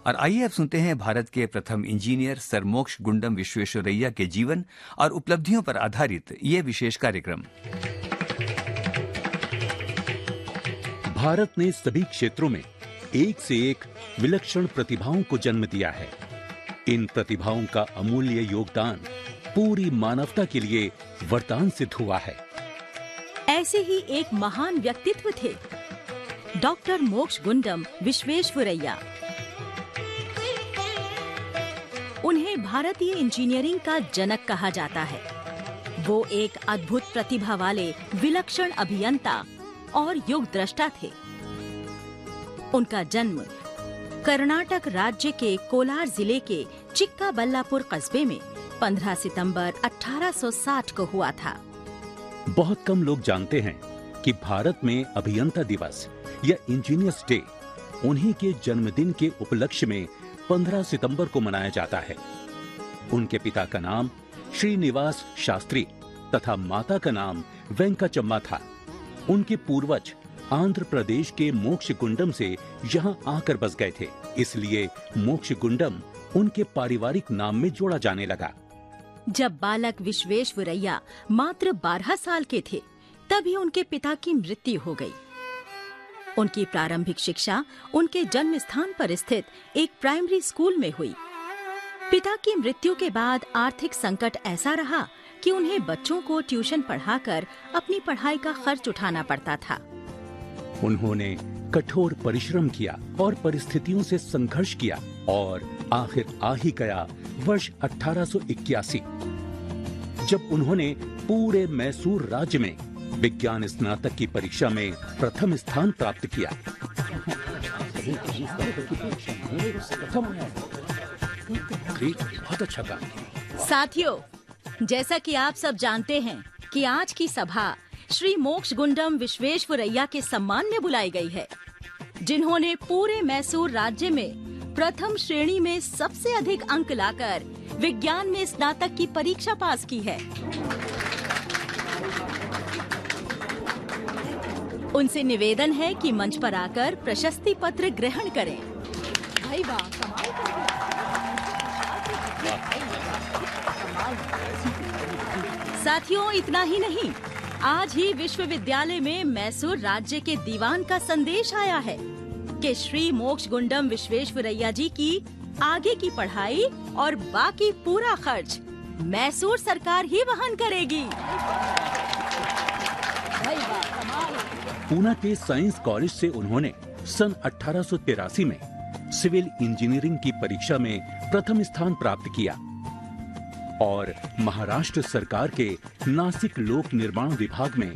और आइए अब सुनते हैं भारत के प्रथम इंजीनियर सर मोक्ष गुंडम विश्वेश्वरैया के जीवन और उपलब्धियों पर आधारित ये विशेष कार्यक्रम। भारत ने सभी क्षेत्रों में एक से एक विलक्षण प्रतिभाओं को जन्म दिया है। इन प्रतिभाओं का अमूल्य योगदान पूरी मानवता के लिए वरदान सिद्ध हुआ है। ऐसे ही एक महान व्यक्तित्व थे डॉक्टर मोक्ष गुंडम विश्वेश्वरैया। उन्हें भारतीय इंजीनियरिंग का जनक कहा जाता है। वो एक अद्भुत प्रतिभा वाले विलक्षण अभियंता और युग द्रष्टा थे। उनका जन्म कर्नाटक राज्य के कोलार जिले के चिक्काबल्लापुर कस्बे में 15 सितंबर 1860 को हुआ था। बहुत कम लोग जानते हैं कि भारत में अभियंता दिवस या इंजीनियर्स डे उन्हीं के जन्मदिन के उपलक्ष्य में 15 सितंबर को मनाया जाता है। उनके पिता का नाम श्रीनिवास शास्त्री तथा माता का नाम वेंकचम्मा था। उनके पूर्वज आंध्र प्रदेश के मोक्ष गुंडम से यहाँ आकर बस गए थे, इसलिए मोक्ष गुंडम उनके पारिवारिक नाम में जोड़ा जाने लगा। जब बालक विश्वेश्वरैया मात्र 12 साल के थे, तभी उनके पिता की मृत्यु हो गई। उनकी प्रारंभिक शिक्षा उनके जन्म स्थान पर स्थित एक प्राइमरी स्कूल में हुई। पिता की मृत्यु के बाद आर्थिक संकट ऐसा रहा कि उन्हें बच्चों को ट्यूशन पढ़ाकर अपनी पढ़ाई का खर्च उठाना पड़ता था। उन्होंने कठोर परिश्रम किया और परिस्थितियों से संघर्ष किया और आखिर आ ही गया वर्ष 1881, जब उन्होंने पूरे मैसूर राज्य में विज्ञान स्नातक की परीक्षा में प्रथम स्थान प्राप्त किया। बहुत अच्छा काम। साथियों, जैसा कि आप सब जानते हैं कि आज की सभा श्री मोक्ष गुंडम विश्वेश्वरैया के सम्मान में बुलाई गई है, जिन्होंने पूरे मैसूर राज्य में प्रथम श्रेणी में सबसे अधिक अंक लाकर विज्ञान में स्नातक की परीक्षा पास की है। उनसे निवेदन है कि मंच पर आकर प्रशस्ति पत्र ग्रहण करें। भाई वाह, कमाल कर दिया। साथियों, इतना ही नहीं, आज ही विश्वविद्यालय में मैसूर राज्य के दीवान का संदेश आया है कि श्री मोक्ष गुंडम विश्वेश्वरैया जी की आगे की पढ़ाई और बाकी पूरा खर्च मैसूर सरकार ही वहन करेगी। पूना के साइंस कॉलेज से उन्होंने सन 1883 में सिविल इंजीनियरिंग की परीक्षा में प्रथम स्थान प्राप्त किया और महाराष्ट्र सरकार के नासिक लोक निर्माण विभाग में